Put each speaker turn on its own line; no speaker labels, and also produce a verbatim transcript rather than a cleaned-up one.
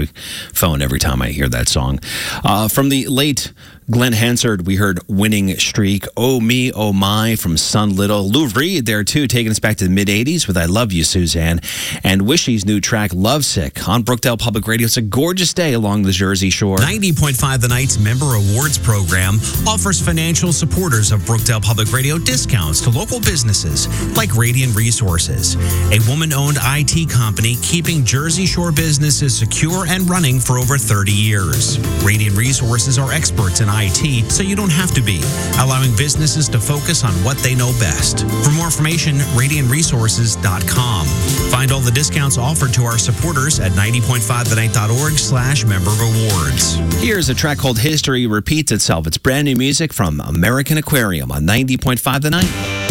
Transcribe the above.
my phone every time I hear that song. Uh, from the late Glenn Hansard, we heard Winning Streak. Oh Me, Oh My from Sun Little. Lou Reed there too, taking us back to the mid-eighties with I Love You, Suzanne. And Wishy's new track, Lovesick, on Brookdale Public Radio. It's a gorgeous day along the Jersey Shore.
ninety point five The Night's Member Awards program offers financial supporters of Brookdale Public Radio discounts to local businesses like Radiant Resources, a woman-owned I T company keeping Jersey Shore businesses secure and running for over thirty years. Radiant Resources are experts in I T, so you don't have to be, allowing businesses to focus on what they know best. For more information, radiant resources dot com. Find all the discounts offered to our supporters at ninety point five the night dot org slash member rewards.
Here's a track called History Repeats Itself. It's brand new music from American Aquarium on ninety point five The Night.